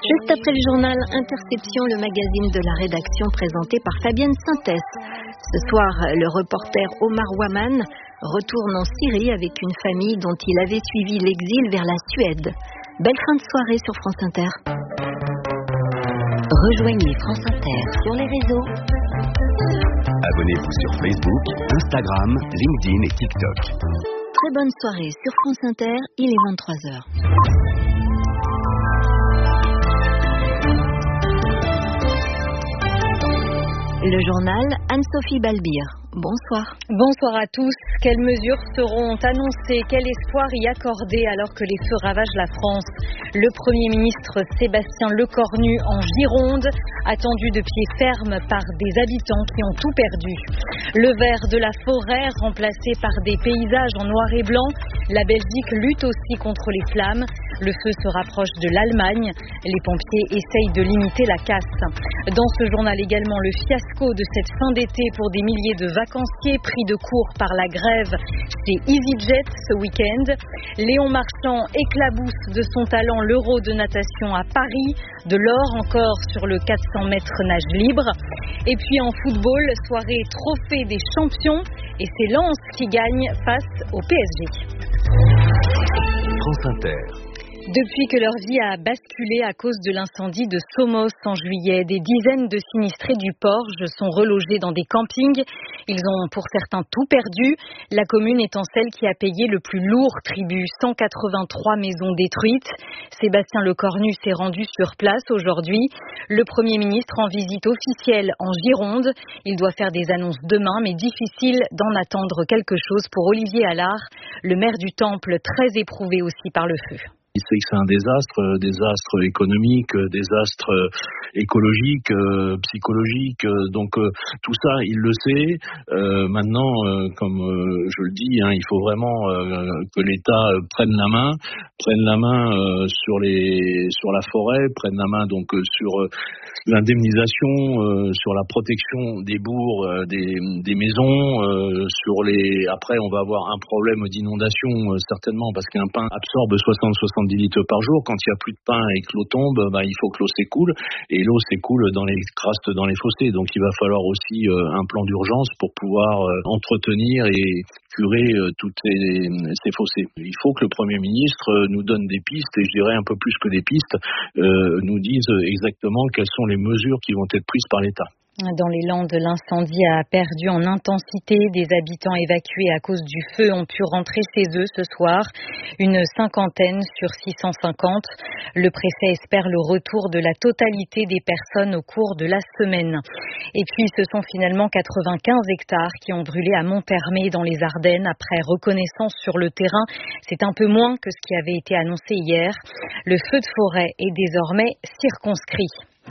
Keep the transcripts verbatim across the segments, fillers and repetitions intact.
Juste après le journal Interception, le magazine de la rédaction présenté par Fabienne Synthès. Ce soir, le reporter Omar Waman retourne en Syrie avec une famille dont il avait suivi l'exil vers la Suède. Belle fin de soirée sur France Inter. Rejoignez France Inter sur les réseaux. Abonnez-vous sur Facebook, Instagram, LinkedIn et TikTok. Très bonne soirée sur France Inter, il est vingt-trois heures. Le journal Anne-Sophie Balbir. Bonsoir. Bonsoir à tous. Quelles mesures seront annoncées? Quel espoir y accorder alors que les feux ravagent la France? Le Premier ministre Sébastien Lecornu en Gironde, attendu de pied ferme par des habitants qui ont tout perdu. Le vert de la forêt remplacé par des paysages en noir et blanc. La Belgique lutte aussi contre les flammes. Le feu se rapproche de l'Allemagne. Les pompiers essayent de limiter la casse. Dans ce journal également, le fiasco de cette fin d'été pour des milliers de vacanciers pris de court par la grève chez EasyJet ce week-end. Léon Marchand éclabousse de son talent l'Euro de natation à Paris. De l'or encore sur le quatre cents mètres nage libre. Et puis en football, soirée trophée des champions. Et c'est Lens qui gagne face au P S G. France Inter. Depuis que leur vie a basculé à cause de l'incendie de Somos en juillet, des dizaines de sinistrés du Porge sont relogés dans des campings. Ils ont pour certains tout perdu, la commune étant celle qui a payé le plus lourd tribut, cent quatre-vingt-trois maisons détruites. Sébastien Lecornu s'est rendu sur place aujourd'hui. Le Premier ministre en visite officielle en Gironde. Il doit faire des annonces demain, mais difficile d'en attendre quelque chose pour Olivier Allard, le maire du Temple, très éprouvé aussi par le feu. Il sait que c'est un désastre, désastre économique, désastre écologique, euh, psychologique, donc euh, tout ça il le sait. Euh, maintenant, euh, comme euh, je le dis, hein, il faut vraiment euh, que l'État prenne la main, prenne la main euh, sur les sur la forêt, prenne la main donc euh, sur euh, l'indemnisation, euh, sur la protection des bourgs, euh, des, des maisons, euh, sur les. Après, on va avoir un problème d'inondation euh, certainement parce qu'un pain absorbe soixante à soixante-dix litres par jour. Quand il n'y a plus de pain et que l'eau tombe, bah, il faut que l'eau s'écoule et l'eau s'écoule dans les crastes, dans les fossés. Donc il va falloir aussi euh, un plan d'urgence pour pouvoir euh, entretenir et curer euh, toutes ces, ces fossés. Il faut que le Premier ministre euh, nous donne des pistes et je dirais un peu plus que des pistes, euh, nous dise exactement quelles sont les mesures qui vont être prises par l'État. Dans les Landes, l'incendie a perdu en intensité. Des habitants évacués à cause du feu ont pu rentrer chez eux ce soir. Une cinquantaine sur six cent cinquante. Le préfet espère le retour de la totalité des personnes au cours de la semaine. Et puis, ce sont finalement quatre-vingt-quinze hectares qui ont brûlé à Monthermé dans les Ardennes après reconnaissance sur le terrain. C'est un peu moins que ce qui avait été annoncé hier. Le feu de forêt est désormais circonscrit.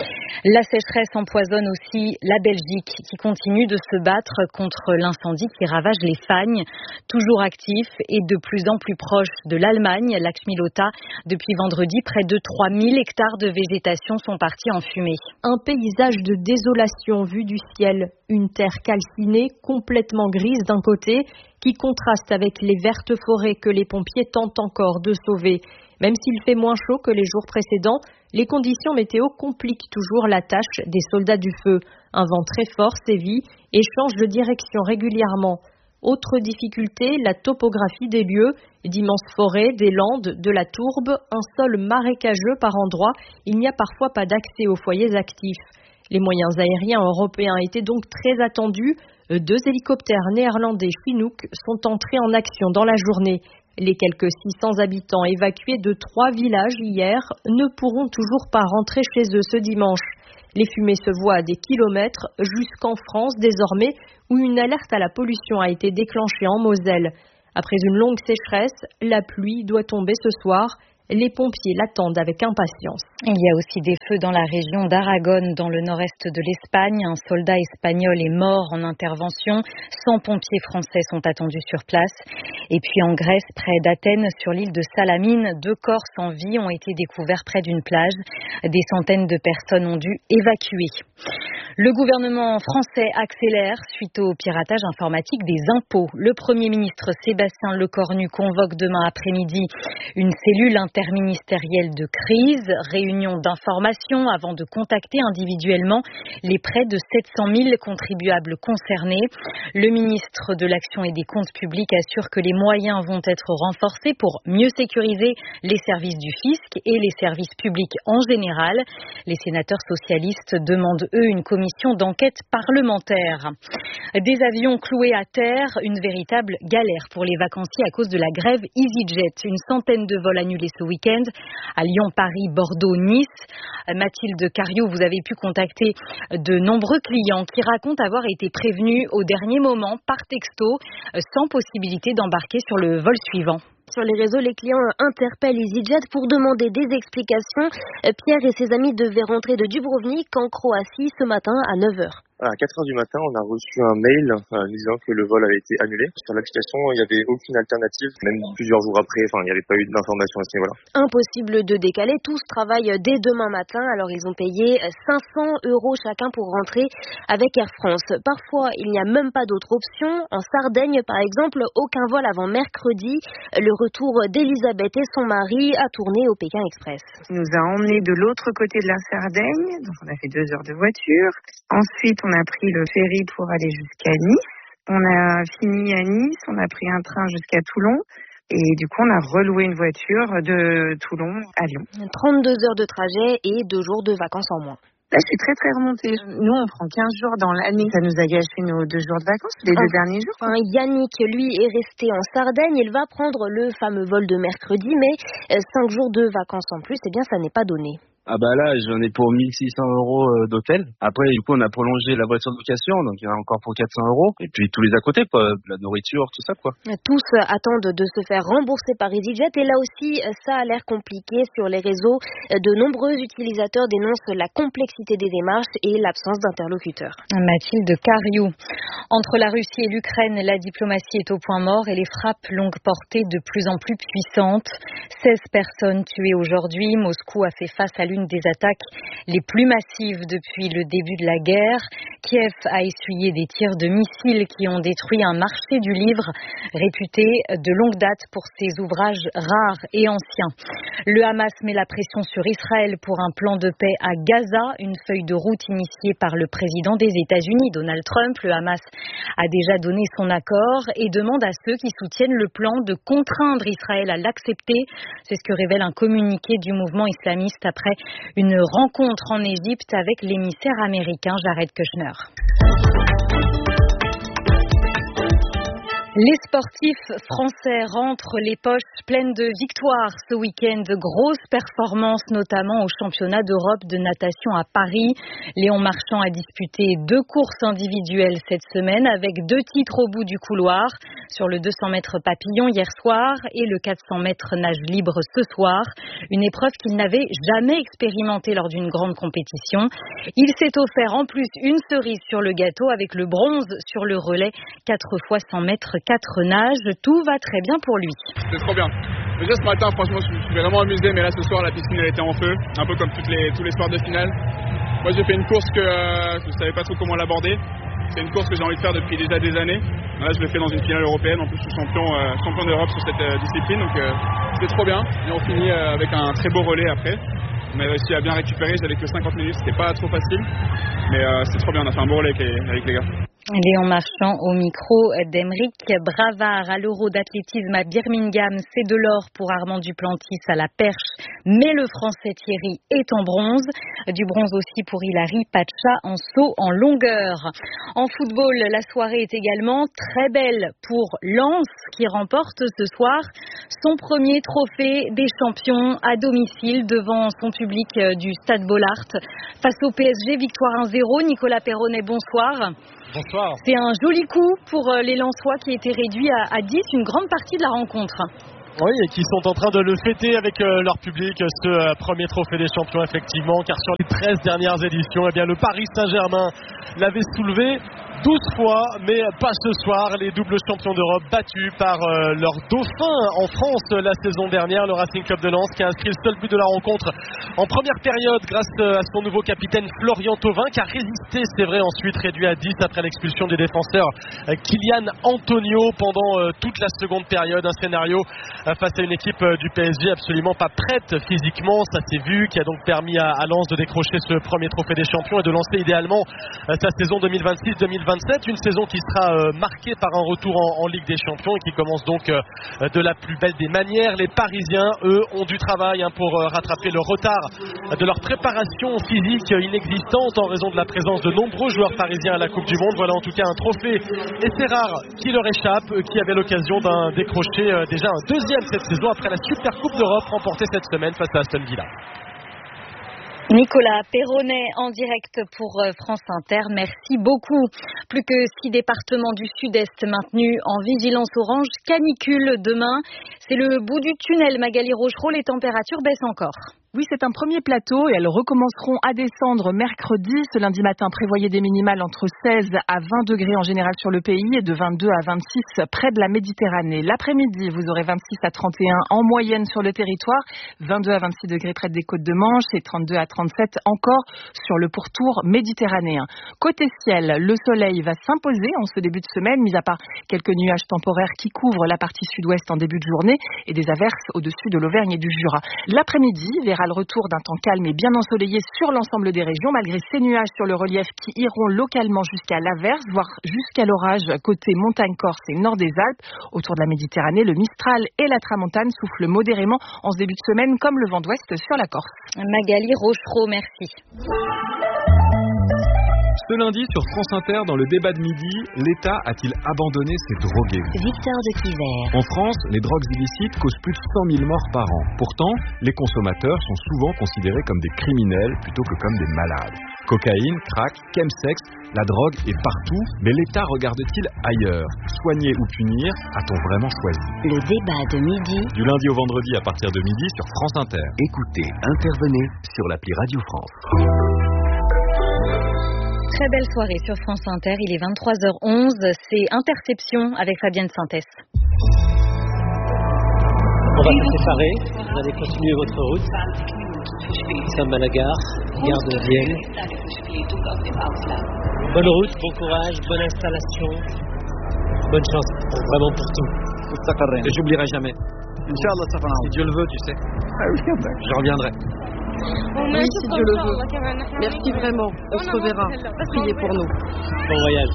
La sécheresse empoisonne aussi la Belgique qui continue de se battre contre l'incendie qui ravage les Fagnes, toujours actif et de plus en plus proche de l'Allemagne. Lakshmi Lotta, depuis vendredi, près de trois mille hectares de végétation sont partis en fumée. Un paysage de désolation vu du ciel, une terre calcinée, complètement grise d'un côté, qui contraste avec les vertes forêts que les pompiers tentent encore de sauver. Même s'il fait moins chaud que les jours précédents, les conditions météo compliquent toujours la tâche des soldats du feu. Un vent très fort sévit et change de direction régulièrement. Autre difficulté, la topographie des lieux, d'immenses forêts, des landes, de la tourbe, un sol marécageux par endroits. Il n'y a parfois pas d'accès aux foyers actifs. Les moyens aériens européens étaient donc très attendus. Deux hélicoptères néerlandais Chinook sont entrés en action dans la journée. Les quelques six cents habitants évacués de trois villages hier ne pourront toujours pas rentrer chez eux ce dimanche. Les fumées se voient à des kilomètres jusqu'en France désormais où une alerte à la pollution a été déclenchée en Moselle. Après une longue sécheresse, la pluie doit tomber ce soir. Les pompiers l'attendent avec impatience. Il y a aussi des feux dans la région d'Aragon, dans le nord-est de l'Espagne. Un soldat espagnol est mort en intervention. cent pompiers français sont attendus sur place. Et puis en Grèce, près d'Athènes, sur l'île de Salamine, deux corps sans vie ont été découverts près d'une plage. Des centaines de personnes ont dû évacuer. Le gouvernement français accélère suite au piratage informatique des impôts. Le Premier ministre Sébastien Lecornu convoque demain après-midi une cellule interministérielle de crise, réunion d'information avant de contacter individuellement les près de sept cent mille contribuables concernés. Le ministre de l'Action et des Comptes publics assure que les moyens vont être renforcés pour mieux sécuriser les services du fisc et les services publics en général. Les sénateurs socialistes demandent, eux, une commission d'enquête parlementaire. Des avions cloués à terre, une véritable galère pour les vacanciers à cause de la grève EasyJet. Une centaine de vols annulés ce week-end à Lyon, Paris, Bordeaux, Nice. Mathilde Cariou, vous avez pu contacter de nombreux clients qui racontent avoir été prévenus au dernier moment par texto, sans possibilité d'embarquer sur le vol suivant. Sur les réseaux, les clients interpellent EasyJet pour demander des explications. Pierre et ses amis devaient rentrer de Dubrovnik en Croatie ce matin à neuf heures. À quatre heures du matin, on a reçu un mail euh, disant que le vol avait été annulé. Sur l'application, il n'y avait aucune alternative. Même plusieurs jours après, enfin, il n'y avait pas eu d'information à ce niveau-là. Impossible de décaler. Tous travaillent dès demain matin. Alors, ils ont payé cinq cents euros chacun pour rentrer avec Air France. Parfois, il n'y a même pas d'autre option. En Sardaigne, par exemple, aucun vol avant mercredi. Le retour d'Elisabeth et son mari a tourné au Pékin Express. Il nous a emmenés de l'autre côté de la Sardaigne. Donc, on a fait deux heures de voiture. Ensuite, on a pris le ferry pour aller jusqu'à Nice. On a fini à Nice, on a pris un train jusqu'à Toulon. Et du coup, on a reloué une voiture de Toulon à Lyon. trente-deux heures de trajet et deux jours de vacances en moins. Là, je suis très très remontée. Nous, on prend quinze jours dans l'année. Ça nous a gâché nos deux jours de vacances, les deux derniers jours. Enfin, Yannick, lui, est resté en Sardaigne. Il va prendre le fameux vol de mercredi, mais cinq jours de vacances en plus, eh bien, ça n'est pas donné. Ah bah là, j'en ai pour mille six cents euros d'hôtel. Après, du coup, on a prolongé la voiture de location, donc il y en a encore pour quatre cents euros. Et puis tous les à côté, quoi, la nourriture, tout ça, quoi. Tous attendent de se faire rembourser par EasyJet. Et là aussi, ça a l'air compliqué sur les réseaux. De nombreux utilisateurs dénoncent la complexité des démarches et l'absence d'interlocuteurs. Mathilde Cariou. Entre la Russie et l'Ukraine, la diplomatie est au point mort et les frappes longue portée de plus en plus puissantes. seize personnes tuées aujourd'hui. Moscou a fait face à l'une des attaques les plus massives depuis le début de la guerre. Kiev a essuyé des tirs de missiles qui ont détruit un marché du livre réputé de longue date pour ses ouvrages rares et anciens. Le Hamas met la pression sur Israël pour un plan de paix à Gaza, une feuille de route initiée par le président des États-Unis, Donald Trump. Le Hamas a déjà donné son accord et demande à ceux qui soutiennent le plan de contraindre Israël à l'accepter. C'est ce que révèle un communiqué du mouvement islamiste après une rencontre en Égypte avec l'émissaire américain Jared Kushner. Les sportifs français rentrent les poches pleines de victoires ce week-end. Grosse performance notamment au championnat d'Europe de natation à Paris. Léon Marchand a disputé deux courses individuelles cette semaine avec deux titres au bout du couloir. Sur le deux cents mètres papillon hier soir et le quatre cents mètres nage libre ce soir. Une épreuve qu'il n'avait jamais expérimentée lors d'une grande compétition. Il s'est offert en plus une cerise sur le gâteau avec le bronze sur le relais quatre fois cent mètres. Quatre nages, tout va très bien pour lui. C'est trop bien. Déjà ce matin, franchement, je me suis vraiment amusé, mais là ce soir, la piscine elle était en feu, un peu comme toutes les, tous les soirs de finale. Moi j'ai fait une course que euh, je ne savais pas trop comment l'aborder. C'est une course que j'ai envie de faire depuis déjà des années. Là je le fais dans une finale européenne, en plus je suis champion, euh, champion d'Europe sur cette euh, discipline, donc euh, c'est trop bien. Et on finit euh, avec un très beau relais après. On a réussi à bien récupérer, j'avais que cinquante minutes, c'était pas trop facile. Mais euh, c'est trop bien, on a fait un beau relais avec les, avec les gars. Léon Marchand au micro d'Emeric Bravard. À l'Euro d'athlétisme à Birmingham, c'est de l'or pour Armand Duplantis à la perche, mais le Français Thierry est en bronze. Du bronze aussi pour Hilary Pacha en saut en longueur. En football, la soirée est également très belle pour Lens qui remporte ce soir son premier trophée des champions à domicile devant son public du Stade Bollaert. Face au P S G, victoire un zéro. Nicolas Perronnet, bonsoir. Bonsoir. C'est un joli coup pour les Lensois qui étaient réduits à dix une grande partie de la rencontre. Oui, et qui sont en train de le fêter avec euh, leur public, ce euh, premier trophée des champions, effectivement, car sur les treize dernières éditions, eh bien, le Paris Saint-Germain l'avait soulevé douze fois, mais pas ce soir. Les doubles champions d'Europe battus par euh, leur dauphin en France la saison dernière, le Racing Club de Lens, qui a inscrit le seul but de la rencontre en première période grâce à son nouveau capitaine Florian Thauvin, qui a résisté, c'est vrai, ensuite réduit à dix après l'expulsion des défenseurs euh, Kylian Antonio pendant euh, toute la seconde période. Un scénario euh, face à une équipe euh, du P S G absolument pas prête physiquement, ça s'est vu, qui a donc permis à, à Lens de décrocher ce premier trophée des champions et de lancer idéalement euh, sa saison deux mille vingt-six deux mille vingt-sept, une saison qui sera euh, marquée par un retour en, en Ligue des Champions et qui commence donc euh, de la plus belle des manières. Les Parisiens, eux, ont du travail hein, pour euh, rattraper le retard de leur préparation physique inexistante en raison de la présence de nombreux joueurs parisiens à la Coupe du Monde. Voilà en tout cas un trophée, et c'est rare, qui leur échappe, euh, qui avait l'occasion d'un décrocher euh, déjà un deuxième cette saison après la Super Coupe d'Europe remportée cette semaine face à Aston Villa. Nicolas Perronnet en direct pour France Inter, merci beaucoup. Plus que six départements du Sud-Est maintenus en vigilance orange canicule demain. C'est le bout du tunnel, Magali Rochereau, les températures baissent encore. Oui, c'est un premier plateau et elles recommenceront à descendre mercredi. Ce lundi matin, prévoyez des minimales entre seize à vingt degrés en général sur le pays et de vingt-deux à vingt-six près de la Méditerranée. L'après-midi, vous aurez vingt-six à trente et un en moyenne sur le territoire, vingt-deux à vingt-six degrés près des côtes de Manche et trente-deux à trente-sept encore sur le pourtour méditerranéen. Côté ciel, le soleil va s'imposer en ce début de semaine, mis à part quelques nuages temporaires qui couvrent la partie sud-ouest en début de journée et des averses au-dessus de l'Auvergne et du Jura. L'après-midi verra le retour d'un temps calme et bien ensoleillé sur l'ensemble des régions, malgré ces nuages sur le relief qui iront localement jusqu'à l'averse, voire jusqu'à l'orage côté montagne corse et nord des Alpes. Autour de la Méditerranée, le Mistral et la Tramontane soufflent modérément en ce début de semaine, comme le vent d'ouest sur la Corse. Magali Rochereau, merci. Ce lundi sur France Inter, dans le débat de midi, l'État a-t-il abandonné ses drogués ? Victor de Quiver. En France, les drogues illicites causent plus de cent mille morts par an. Pourtant, les consommateurs sont souvent considérés comme des criminels plutôt que comme des malades. Cocaïne, crack, chemsex, la drogue est partout, mais l'État regarde-t-il ailleurs ? Soigner ou punir, a-t-on vraiment choisi ? Le débat de midi. Du lundi au vendredi à partir de midi sur France Inter. Écoutez, intervenez sur l'appli Radio France. Très belle soirée sur France Inter, il est vingt-trois heures onze, c'est Interception avec Fabienne Synthès. On va se séparer, vous allez continuer votre route. Nous sommes à la gare, gare de Vienne. Bonne route, bon courage, bonne installation, bonne chance, vraiment pour tout. Et j'oublierai jamais. Si Dieu le veut, tu sais. Je reviendrai. Oui, si Dieu le veut. Merci vraiment. On se reverra. Priez pour nous. Bon voyage.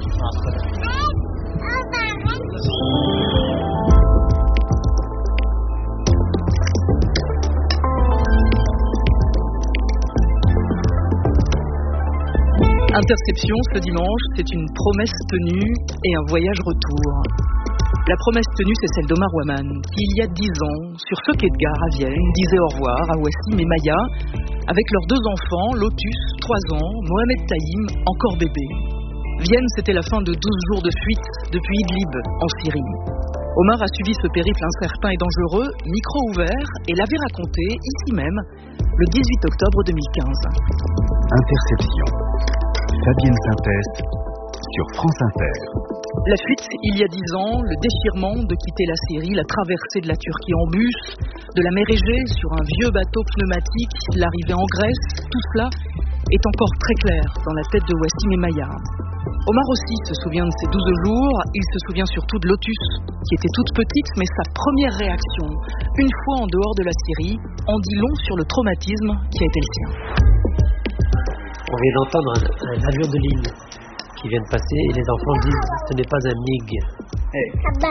Interception ce dimanche, c'est une promesse tenue et un voyage retour. La promesse tenue, c'est celle d'Omar Ouaman, qui il y a dix ans, sur ce quai de gare à Vienne, disait au revoir à Wassim et Maya, avec leurs deux enfants, Lotus, trois ans, Mohamed Taïm, encore bébé. Vienne, c'était la fin de douze jours de fuite depuis Idlib, en Syrie. Omar a suivi ce périple incertain et dangereux, micro ouvert, et l'avait raconté, ici même, le dix-huit octobre deux mille quinze. Interception. Fabienne Synthès sur France Inter. La fuite, il y a dix ans, le déchirement de quitter la Syrie, la traversée de la Turquie en bus, de la mer Égée sur un vieux bateau pneumatique, l'arrivée en Grèce, tout cela est encore très clair dans la tête de Wassim et Maya. Omar aussi se souvient de ces douze jours, il se souvient surtout de Lotus, qui était toute petite, mais sa première réaction, une fois en dehors de la Syrie, en dit long sur le traumatisme qui a été le sien. On vient d'entendre un, un avion de ligne qui vient de passer et les enfants disent ce n'est pas un MiG. Hey.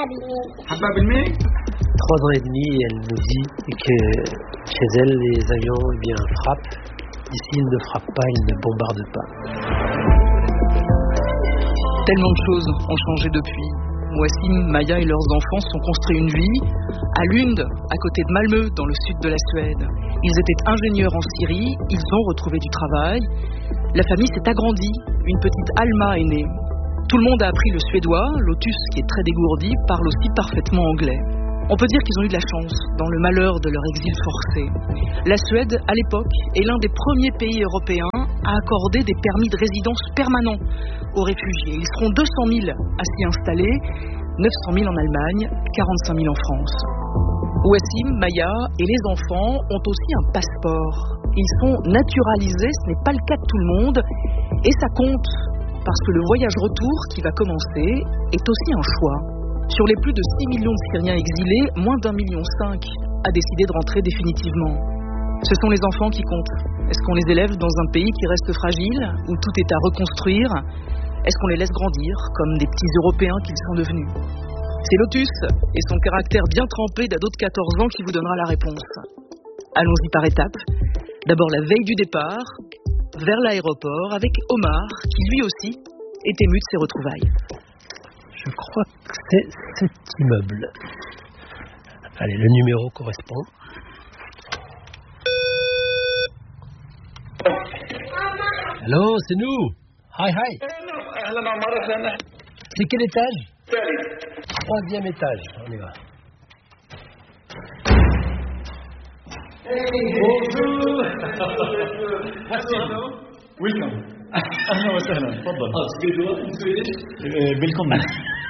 Trois ans et demi, elle nous dit que chez elle les avions eh bien, frappent. Ici ils ne frappent pas, ils ne bombardent pas. Tellement de choses ont changé depuis. Wassim, Maya et leurs enfants se sont construits une vie à Lund, à côté de Malmö, dans le sud de la Suède. Ils étaient ingénieurs en Syrie, ils ont retrouvé du travail. La famille s'est agrandie, une petite Alma est née. Tout le monde a appris le suédois, Lotus, qui est très dégourdi, parle aussi parfaitement anglais. On peut dire qu'ils ont eu de la chance dans le malheur de leur exil forcé. La Suède, à l'époque, est l'un des premiers pays européens à accorder des permis de résidence permanents aux réfugiés. Ils seront deux cent mille à s'y installer, neuf cent mille en Allemagne, quarante-cinq mille en France. Wassim, Maya et les enfants ont aussi un passeport. Ils sont naturalisés, ce n'est pas le cas de tout le monde, et ça compte, parce que le voyage retour qui va commencer est aussi un choix. Sur les plus de six millions de Syriens exilés, moins d'un million cinq a décidé de rentrer définitivement. Ce sont les enfants qui comptent. Est-ce qu'on les élève dans un pays qui reste fragile, où tout est à reconstruire? Est-ce qu'on les laisse grandir comme des petits Européens qu'ils sont devenus? C'est Lotus et son caractère bien trempé d'ado de quatorze ans qui vous donnera la réponse. Allons-y par étapes. D'abord la veille du départ, vers l'aéroport, avec Omar, qui lui aussi est ému de ses retrouvailles. Je crois que c'est cet immeuble. Allez, le numéro correspond. Allô, c'est nous. Hi, hi. C'est quel étage? Troisième étage, on y va. Bonjour. Welcome. أهلا وسهلا. تفضل. اه سويدوا سويدش. Welcome.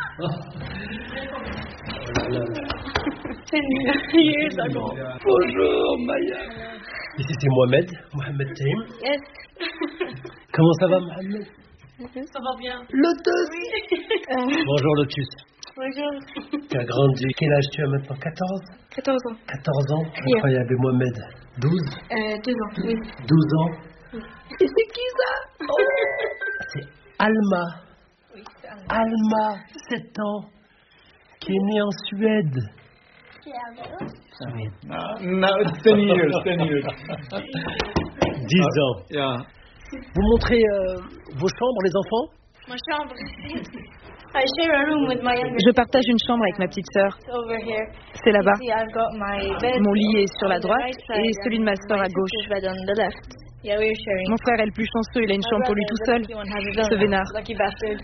Years ago. Bonjour Maya. Ici c'est Mohamed, Mohamed Taïm. Yes. Comment ça va Mohamed? Ça va bien. Lotus. Bonjour Lotus. Bonjour. Tu as grandi. Quel âge tu as maintenant? quatorze? quatorze ans. quatorze ans. Incroyable. Et Mohamed? douze? Euh, deux ans, oui. douze ans. Oui. Et c'est qui ça? Oh. C'est Alma. Oui, c'est Alma. Alma, sept ans, qui est née en Suède. Suède. No, it's ten years, ten years. dix ans. Yeah. Vous montrez euh, vos chambres, les enfants? Ma chambre ici. I share a room with my younger Je partage une chambre avec ma petite sœur. over here. C'est là-bas. You see, I've got my bed Mon lit est sur la on the droite right side et celui de ma and sœur my à gauche. sister's bed on the left. Yeah, we're sharing. Mon frère est le plus chanceux, il a une chambre pour lui tout seul. Ce vénard. Lucky bastard.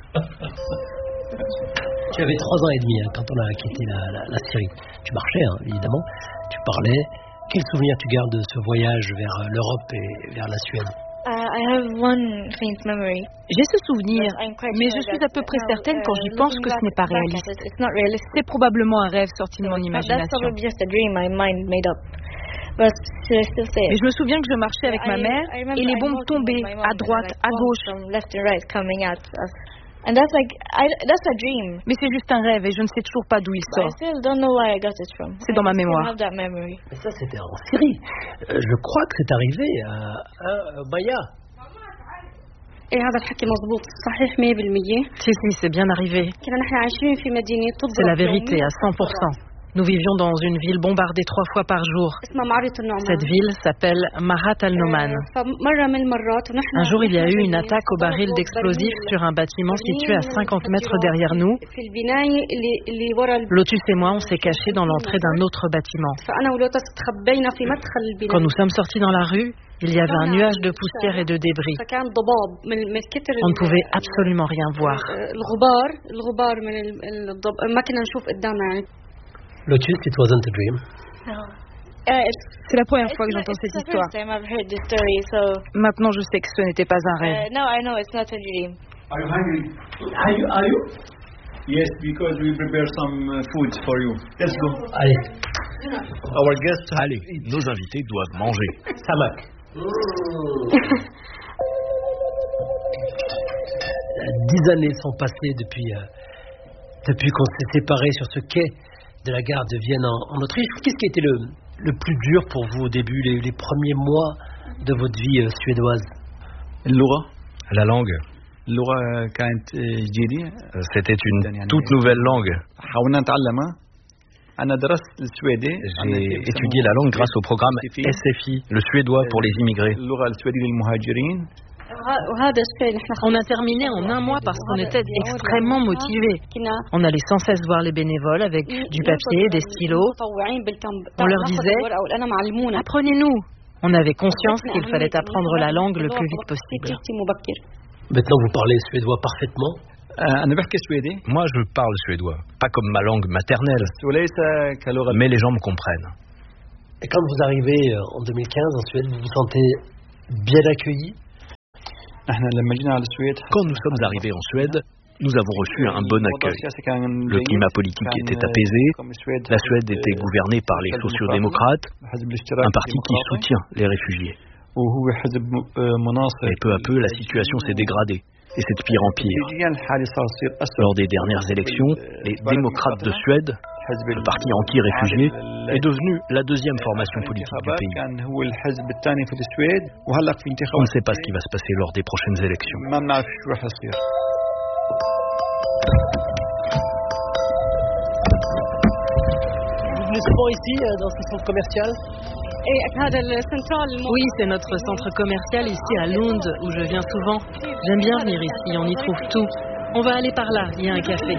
Tu avais trois ans et demi hein, quand on a quitté la, la, la Syrie. Tu marchais, hein, évidemment. Tu parlais. Quel souvenir tu gardes de ce voyage vers l'Europe et vers la Suède? Uh, I have one faint memory. J'ai ce souvenir, mais je suis à peu près certaine quand j'y pense que ce n'est pas réaliste. C'est probablement un rêve sorti de mon imagination. Mais je me souviens que je marchais avec ma mère et les bombes tombaient à droite, à gauche. And that's like, I, that's a dream. Mais c'est juste un rêve et je ne sais toujours pas d'où il sort. C'est dans ma mémoire. Mais ça, c'était en Syrie. Euh, je crois que c'est arrivé à, à Maya. Si, si, c'est bien arrivé. C'est la vérité à cent pour cent. Nous vivions dans une ville bombardée trois fois par jour. Cette ville s'appelle Marat al-Noman. Un jour, il y a eu une attaque au baril d'explosifs sur un bâtiment situé à cinquante mètres derrière nous. Lotus et moi, on s'est cachés dans l'entrée d'un autre bâtiment. Quand nous sommes sortis dans la rue, il y avait un nuage de poussière et de débris. On ne pouvait absolument rien voir. Lotus, it wasn't a dream. C'est la première fois que j'entends cette histoire. Maintenant, je sais que ce n'était pas un rêve. No, I know it's not a dream. Are you hungry? Are you? Are you? Yes, because we prepare some uh, food for you. Let's go. Allez. Our guests, allez, nos invités doivent manger. Samak. Dix années sont passées depuis, euh, depuis qu'on s'est séparés sur ce quai de la gare de Vienne en, en Autriche. Qu'est-ce qui a été le, le plus dur pour vous au début, les, les premiers mois de votre vie euh, suédoise? La langue. C'était une toute nouvelle langue. J'ai étudié la langue grâce au programme S F I, le suédois pour les immigrés. On a terminé en un mois parce qu'on était extrêmement motivés. On allait sans cesse voir les bénévoles avec du papier, des stylos. On leur disait « Apprenez-nous ». On avait conscience qu'il fallait apprendre la langue le plus vite possible. Maintenant, vous parlez suédois parfaitement. Moi, je parle suédois, pas comme ma langue maternelle, mais les gens me comprennent. Et quand vous arrivez en deux mille quinze en Suède, vous vous sentez bien accueilli? Quand nous sommes arrivés en Suède, nous avons reçu un bon accueil. Le climat politique était apaisé, la Suède était gouvernée par les sociodémocrates, un parti qui soutient les réfugiés. Et peu à peu, la situation s'est dégradée, et c'est de pire en pire. Lors des dernières élections, les démocrates de Suède, le parti anti-réfugiés, est devenu la deuxième formation politique du pays. On ne sait pas ce qui va se passer lors des prochaines élections. Vous venez souvent ici, dans ce centre commercial ? Oui, c'est notre centre commercial ici à Lund, où je viens souvent. J'aime bien venir ici, on y trouve tout. On va aller par là, il y a un café.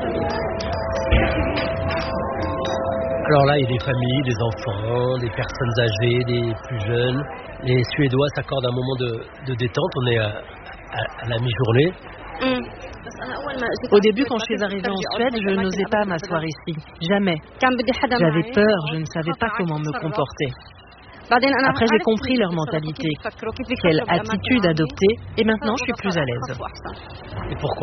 Alors là, il y a des familles, des enfants, des personnes âgées, des plus jeunes. Les Suédois s'accordent un moment de, de détente, on est à, à, à la mi-journée. Mm. Au début, quand je suis arrivée en Suède, je n'osais pas m'asseoir ici. Jamais. J'avais peur, je ne savais pas comment me comporter. Après, j'ai compris leur mentalité, quelle attitude adopter, et maintenant, je suis plus à l'aise. Et pourquoi ?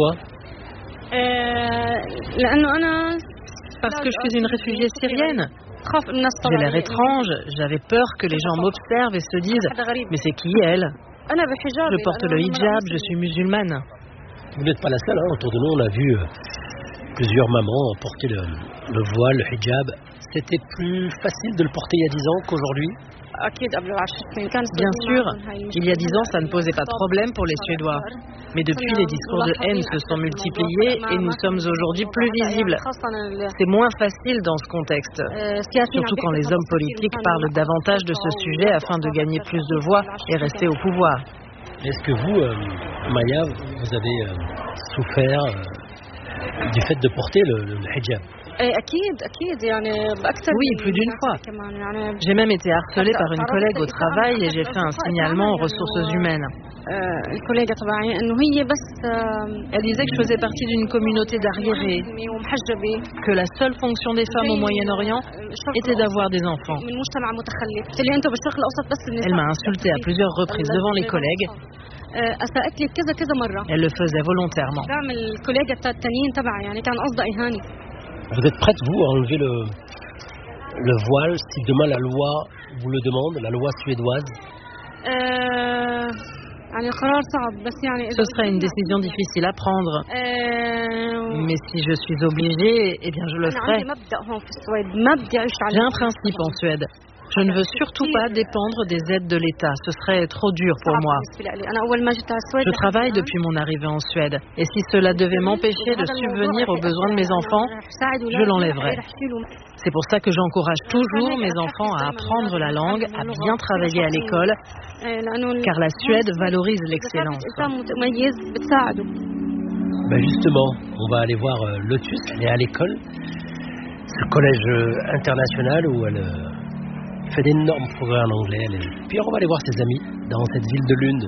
Parce que je suis une réfugiée syrienne. J'ai l'air étrange, j'avais peur que les gens m'observent et se disent « Mais c'est qui elle ?» Je porte le hijab, je suis musulmane. Vous n'êtes pas la seule, hein. Autour de nous, on a vu euh, plusieurs mamans porter le, le voile, le hijab. C'était plus facile de le porter il y a dix ans qu'aujourd'hui ? Bien sûr, il y a dix ans, ça ne posait pas de problème pour les Suédois. Mais depuis, les discours de haine se sont multipliés et nous sommes aujourd'hui plus visibles. C'est moins facile dans ce contexte, surtout quand les hommes politiques parlent davantage de ce sujet afin de gagner plus de voix et rester au pouvoir. Est-ce que vous, euh, Maya, vous avez euh, souffert euh, du fait de porter le, le, le hijab ? Oui, plus d'une fois. J'ai même été harcelée par une collègue au travail et j'ai fait un signalement aux ressources humaines. Elle disait que je faisais partie d'une communauté d'arriérés, que la seule fonction des femmes au Moyen-Orient était d'avoir des enfants. Elle m'a insultée à plusieurs reprises devant les collègues. Elle le faisait volontairement. Vous êtes prête, vous, à enlever le, le voile si demain la loi vous le demande, la loi suédoise ? Ce serait une décision difficile à prendre. Mais si je suis obligée, eh bien je le ferai. J'ai un principe en Suède. Je ne veux surtout pas dépendre des aides de l'État. Ce serait trop dur pour moi. Je travaille depuis mon arrivée en Suède. Et si cela devait m'empêcher de subvenir aux besoins de mes enfants, je l'enlèverais. C'est pour ça que j'encourage toujours mes enfants à apprendre la langue, à bien travailler à l'école, car la Suède valorise l'excellence. Ben justement, on va aller voir euh, Lotus, elle est à l'école, ce collège euh, international où elle... Euh, fait d'énormes progrès en anglais. Elle est... Puis on va aller voir ses amis dans cette ville de Lund.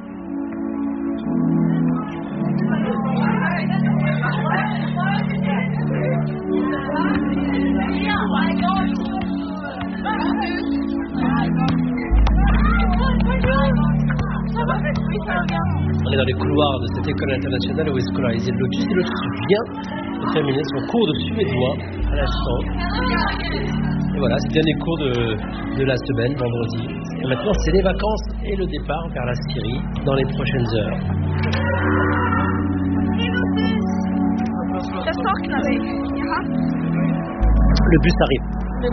On est dans les couloirs de cette école internationale où est scolarisé Lotus. Et Lotus vient de terminer son cours de suédois à l'instant. Et voilà, c'est le dernier cours de, de la semaine, vendredi. Et maintenant, c'est les vacances et le départ vers la Syrie dans les prochaines heures. Le bus arrive.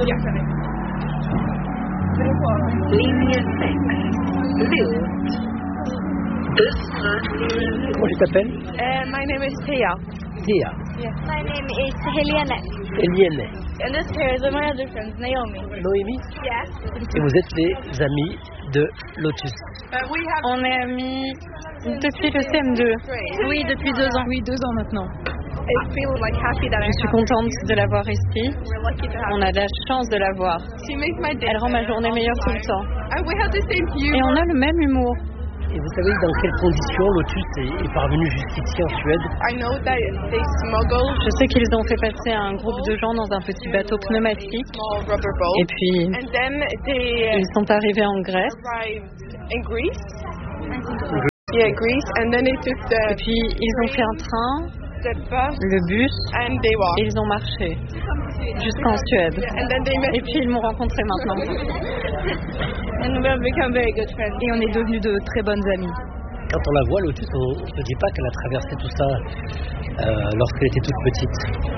Comment tu t'appelles? Uh, my name is Tia. Tia. Yes. My name is Helene. Helene. And this here is my other friend, Naomi. Noémie? Yes. Et vous êtes les amis de Lotus. On est amis depuis le C M deux. Oui, depuis deux ans. Oui, deux ans maintenant. Je suis contente de la voir ici. On a de la chance de la voir. Elle rend ma journée meilleure tout le temps. Et on a le même humour. Et vous savez dans quelles conditions Lotus est, est parvenu jusqu'ici en Suède? Je sais qu'ils ont fait passer un groupe de gens dans un petit bateau pneumatique. Et puis, ils sont arrivés en Grèce. Yeah, Greece, and then they took the. Et puis ils ont fait un train, le bus, and they walked. et ils ont marché jusqu'en Suède. And then they met. Et puis ils m'ont rencontré maintenant. And we have become very good friends. Et on est devenus de très bonnes amies. Quand on la voit, Lotus, on ne se dit pas qu'elle a traversé tout ça euh, lorsqu'elle était toute petite.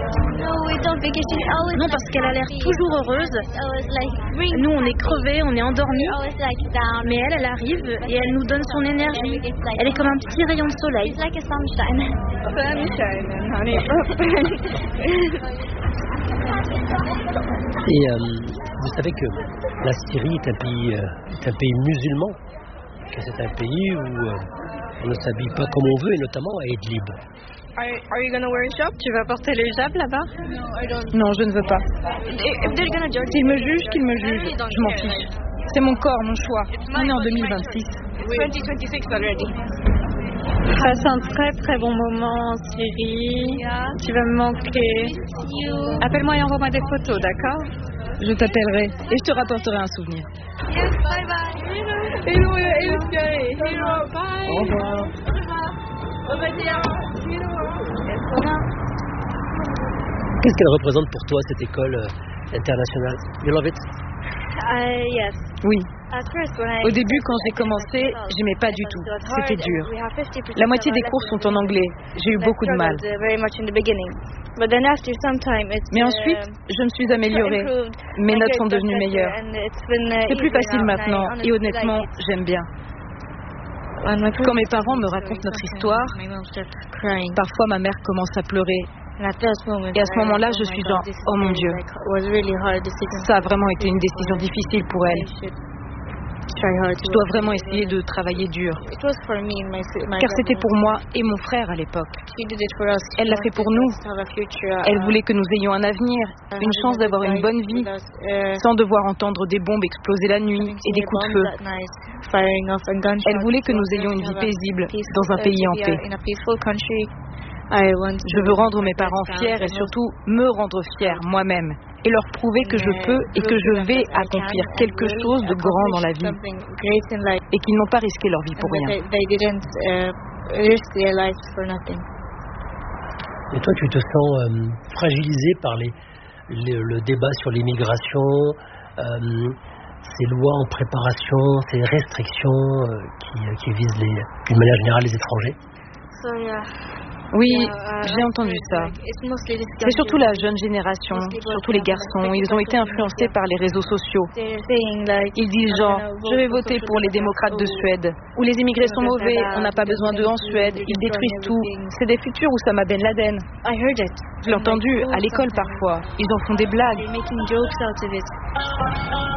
Non, parce qu'elle a l'air toujours heureuse. Nous, on est crevés, on est endormis. Mais elle, elle arrive et elle nous donne son énergie. Elle est comme un petit rayon de soleil. Et euh, vous savez que la Syrie est un pays, euh, est un pays musulman, que c'est un pays où euh, on ne s'habille pas comme on veut, et notamment à Idlib. Are, are you gonna wear a hijab? Tu vas porter le hijab là-bas? No, I don't. Non, je ne veux pas. If they're gonna judge, S'ils me jugent, qu'ils me jugent. Je m'en fiche. C'est mon corps, mon choix. On est en deux mille vingt-six. twenty twenty-six already. Passe un très très bon moment en Syrie. Tu vas me manquer. Appelle-moi et envoie-moi des photos, d'accord? Je t'appellerai et je te rapporterai un souvenir. Yes, bye bye. Hello, hello, hello, bye. Au revoir. Qu'est-ce qu'elle représente pour toi, cette école euh, internationale? You love it? Uh, yes. Oui. At first, when I Au début, quand j'ai commencé, j'aimais pas du tout. C'était dur. La moitié des cours sont en anglais. J'ai eu beaucoup de mal. Mais ensuite, je me suis améliorée. Mes notes sont devenues meilleures. C'est plus facile maintenant et honnêtement, j'aime bien. Quand mes parents me racontent notre histoire, parfois ma mère commence à pleurer. Et à ce moment-là, je suis genre, oh mon Dieu. Ça a vraiment été une décision difficile pour elle. Je dois vraiment essayer de travailler dur. Car c'était pour moi et mon frère à l'époque. Elle l'a fait pour nous. Elle voulait que nous ayons un avenir, une chance d'avoir une bonne vie, sans devoir entendre des bombes exploser la nuit et des coups de feu. Elle voulait que nous ayons une vie paisible dans un pays en paix. Je veux rendre mes parents fiers et surtout me rendre fière moi-même et leur prouver que je peux et que je vais accomplir quelque chose de grand dans la vie et qu'ils n'ont pas risqué leur vie pour rien. Et toi, tu te sens euh, fragilisé par les, les, le débat sur l'immigration, euh, ces lois en préparation, ces restrictions euh, qui, qui visent les, d'une manière générale les étrangers? So, yeah. Oui, j'ai entendu ça. C'est surtout la jeune génération, surtout les garçons. Ils ont été influencés par les réseaux sociaux. Ils disent genre, je vais voter pour les démocrates de Suède. Ou les immigrés sont mauvais, on n'a pas besoin d'eux en Suède, ils détruisent tout. C'est des futurs Oussama Ben Laden. Je l'ai entendu à l'école parfois. Ils en font des blagues.